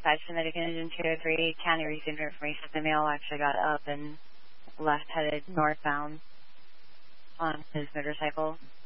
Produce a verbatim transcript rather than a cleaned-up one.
dispatch to Medic Engine two oh three. County received information that the male actually got up and left headed northbound on his motorcycle.